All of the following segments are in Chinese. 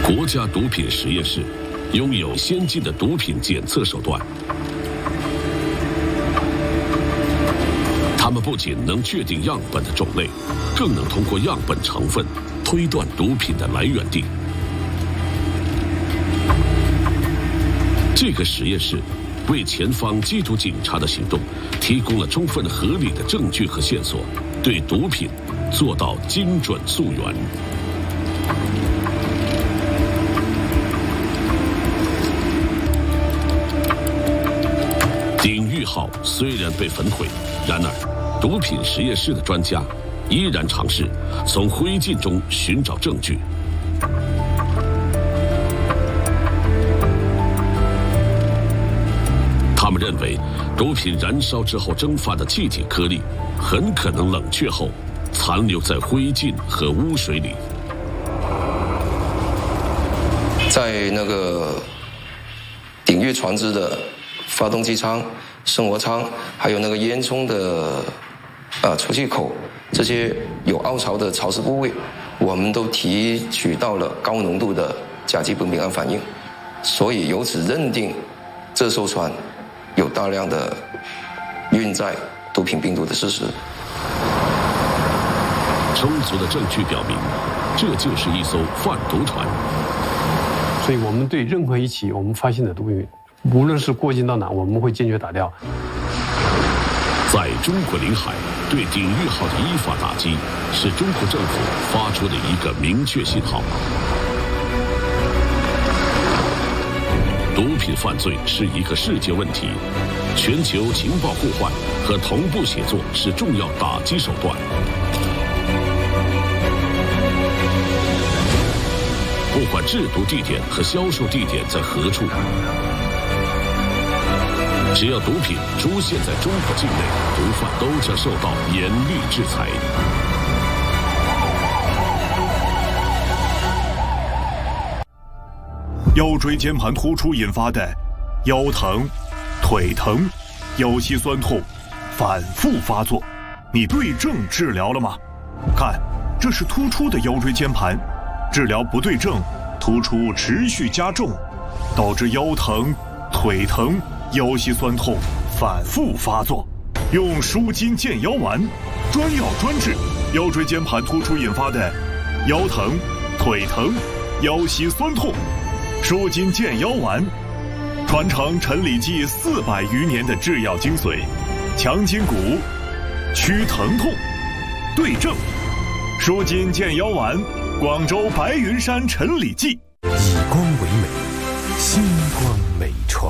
国家毒品实验室拥有先进的毒品检测手段，他们不仅能确定样本的种类，更能通过样本成分推断毒品的来源地。这个实验室为前方缉毒警察的行动提供了充分合理的证据和线索，对毒品做到精准溯源。鼎玉号虽然被焚毁，然而毒品实验室的专家依然尝试从灰烬中寻找证据。他们认为，毒品燃烧之后蒸发的气体颗粒，很可能冷却后残留在灰烬和污水里。 在那个鼎玉船只的发动机舱、生活舱，还有那个烟囱的出气口，这些有凹槽的潮湿部位，我们都提取到了高浓度的甲基苯丙胺反应，所以由此认定这艘船有大量的运载毒品病毒的事实。 充足的证据表明，这就是一艘贩毒船。 所以我们对任何一起我们发现的毒品，无论是过境到哪，我们会坚决打掉。 在中国领海对鼎玉号的依法打击，是中国政府发出的一个明确信号。毒品犯罪是一个世界问题，全球情报互换和同步协作是重要打击手段。不管制毒地点和销售地点在何处，只要毒品出现在中国境内，毒贩都将受到严厉制裁。 腰椎间盘突出引发的腰疼、腿疼、腰膝酸痛反复发作，你对症治疗了吗？看，这是突出的腰椎间盘，治疗不对症，突出持续加重，导致腰疼、腿疼、腰膝酸痛反复发作。用舒筋健腰丸，专药专治腰椎间盘突出引发的腰疼、腿疼、腰膝酸痛。舒筋健腰丸，传承陈李济400余年的制药精髓，强筋骨，祛疼痛，对症。舒筋健腰丸，广州白云山陈李济。 以光为美，星光美传。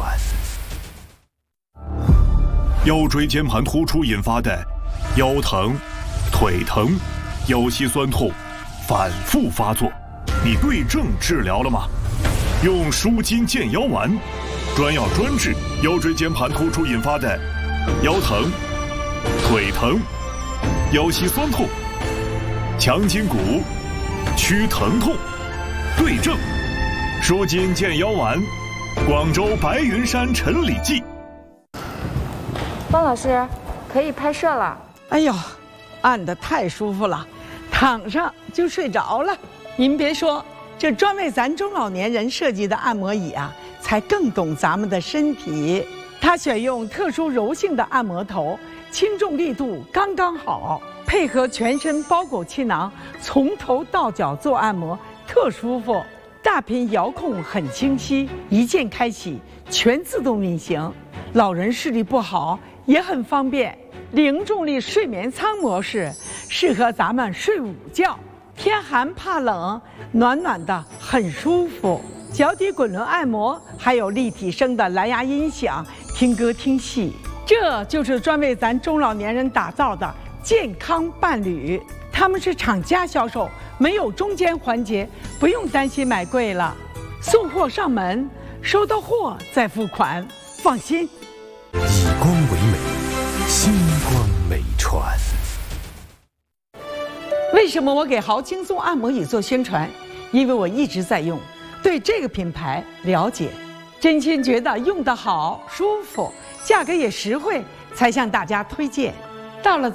腰椎间盘突出引发的腰疼、腿疼、腰膝酸痛反复发作，你对症治疗了吗？用舒筋健腰丸，专药专治腰椎间盘突出引发的腰疼、腿疼、腰膝酸痛，强筋骨，祛疼痛，对症。舒筋健腰丸，广州白云山陈李济。 汪老师，可以拍摄了。 哎呦，按得太舒服了，躺上就睡着了。您别说，这专为咱中老年人设计的按摩椅啊，才更懂咱们的身体。它选用特殊柔性的按摩头，轻重力度刚刚好，配合全身包裹气囊，从头到脚做按摩，特舒服。大屏遥控很清晰，一键开启，全自动运行。老人视力不好也很方便。零重力睡眠舱模式，适合咱们睡午觉。天寒怕冷，暖暖的很舒服。脚底滚轮按摩，还有立体声的蓝牙音响，听歌听戏。这就是专为咱中老年人打造的健康伴侣。他们是厂家销售，没有中间环节，不用担心买贵了。送货上门，收到货再付款，放心。 以光为美，星光美传。 为什么我给豪轻松按摩椅做宣传？因为我一直在用，对这个品牌了解，真心觉得用得好、舒服，价格也实惠，才向大家推荐。到了